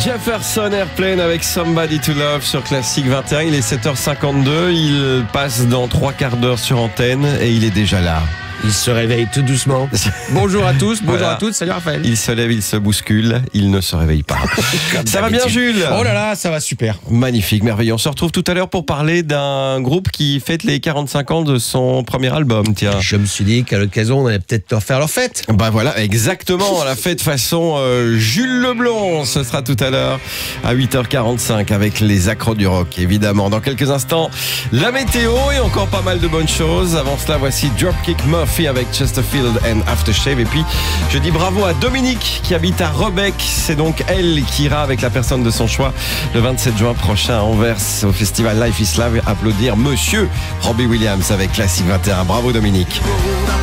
Jefferson Airplane avec Somebody to Love sur Classic 21. Il est 7h52. Il passe dans 3 quarts d'heure sur antenne et il est déjà là. Il se réveille tout doucement. Bonjour à tous, bonjour Voilà. à toutes, salut Raphaël. Il se lève, il se bouscule, il ne se réveille pas. Ça va bien, Jules? Oh là là, ça va super. Magnifique, merveilleux. On se retrouve tout à l'heure pour parler d'un groupe qui fête les 45 ans de son premier album, tiens. Je me suis dit qu'à l'occasion, on allait peut-être leur faire leur fête. Bah voilà, exactement, la fête façon Jules Leblanc. Ce sera tout à l'heure à 8h45 avec les accros du rock, évidemment. Dans quelques instants, la météo et encore pas mal de bonnes choses. Avant cela, voici Dropkick Murphy avec Chesterfield and Aftershave. Et puis, je dis bravo à Dominique qui habite à Rebec. C'est donc elle qui ira avec la personne de son choix le 27 juin prochain à Anvers au festival Life is Love. Applaudir Monsieur Robbie Williams avec Classic 21. Bravo Dominique.